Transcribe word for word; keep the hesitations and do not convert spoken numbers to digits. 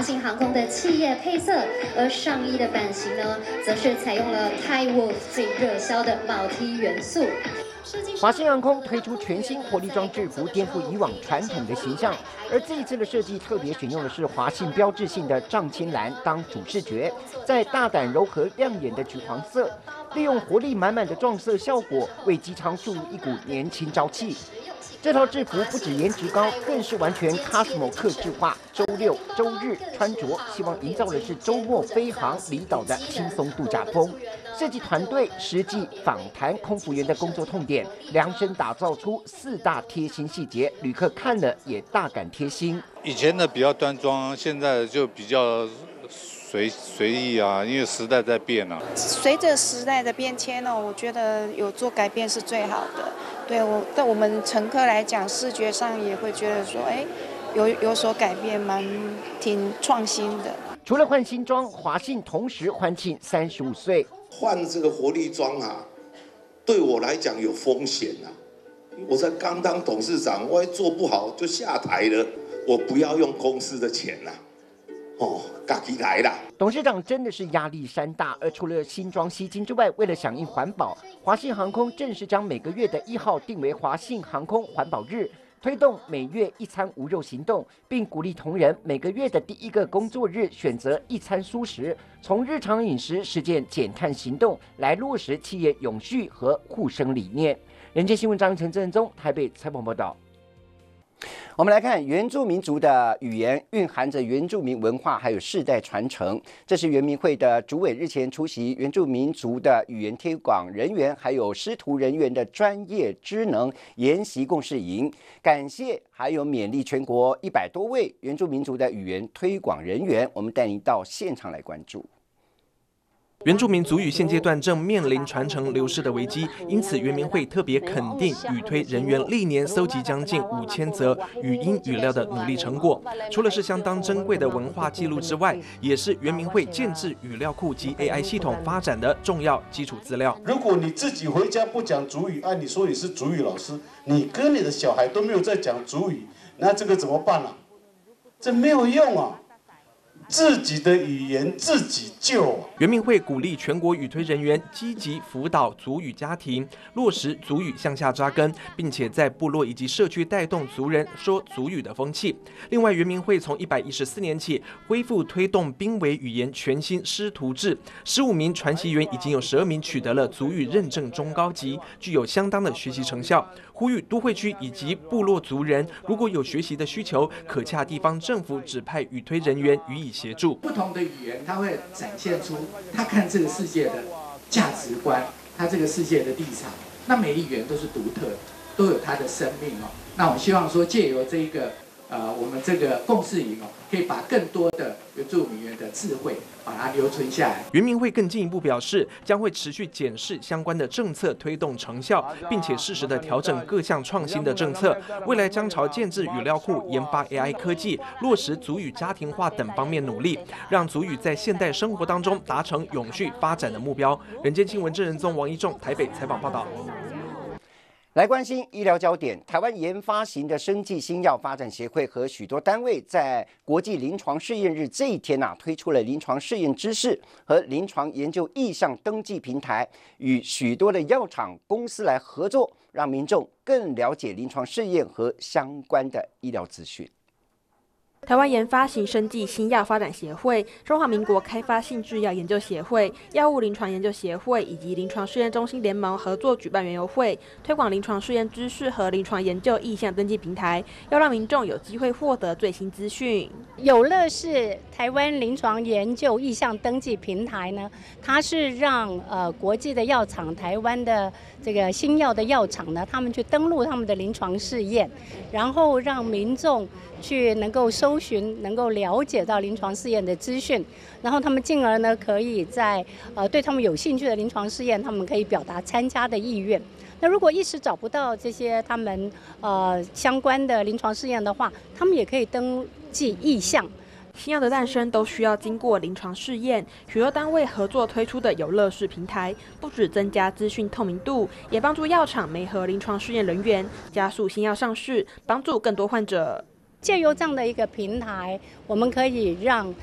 信航空的企业配色，而上衣的版型呢，则是采用了 Thai Wolf 最热销的毛 T 元素。 华信航空推出全新活力装制服，颠覆以往传统的形象。而这一次的设计特别选用的是华信标志性的藏青蓝当主视觉，在大胆柔和亮眼的橘黄色，利用活力满满的撞色效果，为机舱注入一股年轻朝气。 这套制服不止颜值高，更是完全 Cosmo 客制化。周六、周日穿着，希望营造的是周末飞航离岛的轻松度假风。设计团队实际访谈空服员的工作痛点，量身打造出四大贴心细节，旅客看了也大感贴心。 以前的比较端庄，现在的就比较随随意啊，因为时代在变啊。 随着时代的变迁呢，我觉得有做改变是最好的。 对我对我们乘客来讲，视觉上也会觉得说，哎，有有所改变，蛮挺创新的。 除了换新装，华信同时欢庆三十五岁。 换这个活力装啊，对我来讲有风险啊。我才刚当董事长，万一做不好就下台了。我不要用公司的钱呐、啊。 哦，自己来啦！ 董事长真的是压力山大，而除了新装吸金之外，为了响应环保，华信航空正式将每个月的一号定为华信航空环保日，推动每月一餐无肉行动，并鼓励同仁每个月的第一个工作日选择一餐蔬食，从日常饮食实践减碳行动，来落实企业永续和护生理念。人间新闻张晨、郑宗台北采访报道。 我们来看原住民族的语言，蕴含着原住民文化，还有世代传承。这是原民会的主委日前出席原住民族的语言推广人员，还有师徒人员的专业知能研习共事营，感谢还有勉励全国一百多位原住民族的语言推广人员。我们带您到现场来关注。 原住民族语现阶段正面临传承流失的危机，因此原民会特别肯定语推人员历年搜集将近五千则语音语料的努力成果。除了是相当珍贵的文化记录之外，也是原民会建制语料库及 A I 系统发展的重要基础资料。 如果你自己回家不讲族语，按、啊、你说你是族语老师，你跟你的小孩都没有在讲族语，那这个怎么办啊？这没有用啊！ 自己的语言自己救。 原民会鼓励全国语推人员积极辅导族语家庭，落实族语向下扎根，并且在部落以及社区带动族人说族语的风气。另外，原民会从一百一十四年起恢复推动濒危语言全新师徒制，十五名传习员已经有十二名取得了族语认证中高级，具有相当的学习成效。呼吁都会区以及部落族人，如果有学习的需求，可洽地方政府指派语推人员予以协助。 不同的语言，它会展现出他看这个世界的价值观，他这个世界的立场。那每一语言都是独特的，都有它的生命哦。那我希望说，借由这一个呃，我们这个共识营哦，可以把更多的原住民人的智慧把它留存下来。 原民会更进一步表示，将会持续检视相关的政策推动成效，并且适时的调整各项创新的政策。未来将朝建制语料库、研发 A I 科技、落实族语家庭化等方面努力，让族语在现代生活当中达成永续发展的目标。人间新闻郑仁宗、王一仲台北采访报道。 来关心医疗焦点，台湾研发型的生技新药发展协会和许多单位在国际临床试验日这一天啊，推出了临床试验知识和临床研究意向登记平台，与许多的药厂公司来合作，让民众更了解临床试验和相关的医疗资讯。 台湾研发型生技新药发展协会、中华民国开发性制药研究协会、药物临床研究协会以及临床试验中心联盟合作举办园游会，推广临床试验知识和临床研究意向登记平台，要让民众有机会获得最新资讯。 有乐是台湾临床研究意向登记平台呢，它是让呃国际的药厂、台湾的这个新药的药厂呢，他们去登录他们的临床试验，然后让民众去能够搜寻、能够了解到临床试验的资讯，然后他们进而呢，可以在呃对他们有兴趣的临床试验，他们可以表达参加的意愿。那如果一时找不到这些他们呃相关的临床试验的话，他们也可以登记意向。 新药的诞生都需要经过临床试验，许多单位合作推出的有乐视平台，不只增加资讯透明度，也帮助药厂媒合临床试验人员，加速新药上市，帮助更多患者。 借由这样的一个平台，我们可以让